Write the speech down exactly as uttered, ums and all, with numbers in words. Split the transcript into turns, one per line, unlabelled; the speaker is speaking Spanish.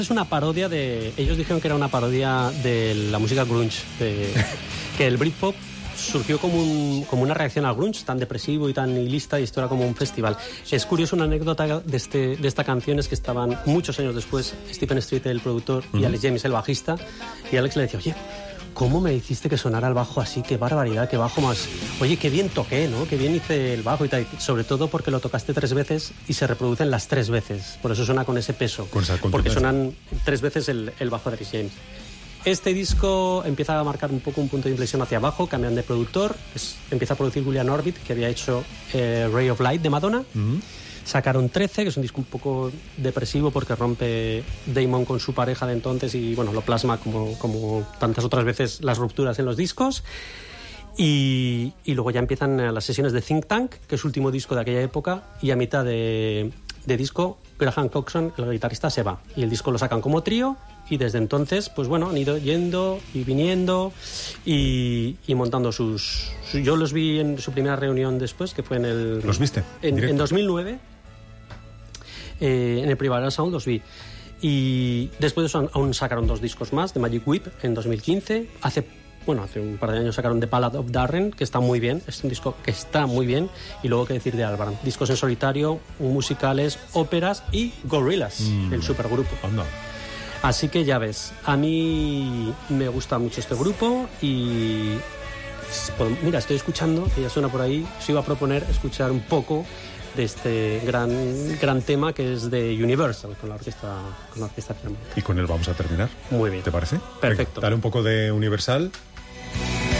Es una parodia de... Ellos dijeron que era una parodia de la música grunge, de, que el Britpop surgió como, un, como una reacción al grunge, tan depresivo y tan nihilista, y esto era como un festival. Es curioso, una anécdota de, este, de esta canción es que estaban muchos años después Stephen Street, el productor, uh-huh. y Alex James, el bajista, y Alex le decía, oye, ¿cómo me hiciste que sonara el bajo así? ¡Qué barbaridad! ¡Qué bajo más! Oye, qué bien toqué, ¿no? Qué bien hice el bajo y tal. Sobre todo porque lo tocaste tres veces y se reproducen las tres veces. Por eso suena con ese peso.
Con esa
porque suenan tres veces el, el bajo de Alex James. Este disco empieza a marcar un poco un punto de inflexión hacia abajo, cambian de productor. Es, empieza a producir Julian Orbit, que había hecho eh, Ray of Light de Madonna. Uh-huh. Sacaron trece, que es un disco un poco depresivo porque rompe Damon con su pareja de entonces y bueno, lo plasma como, como tantas otras veces las rupturas en los discos. Y, y luego ya empiezan las sesiones de Think Tank, que es su último disco de aquella época, y a mitad de, de disco Graham Coxon, el guitarrista, se va. Y el disco lo sacan como trío y desde entonces, pues bueno, han ido yendo y viniendo y, y montando sus, sus... Yo los vi en su primera reunión después, que fue en el...
¿Los viste?
En, en dos mil nueve. Eh, en el Primavera Sound los vi. Y después de eso aún sacaron dos discos más, de Magic Whip en dos mil quince. Hace, bueno, hace un par de años sacaron The Ballad of Darren, que está muy bien. Es un disco que está muy bien. Y luego, qué decir de Albarn. Discos en solitario, musicales, óperas y Gorillaz, mm. el supergrupo.
Anda.
Así que ya ves, a mí me gusta mucho este grupo y... Mira, estoy escuchando, que ya suena por ahí. Os iba a proponer escuchar un poco de este gran gran tema que es de Universal con la orquesta con la orquesta Filarmónica.
Y con él vamos a terminar.
Muy bien.
¿Te parece?
Perfecto.
Venga, dale un poco de Universal.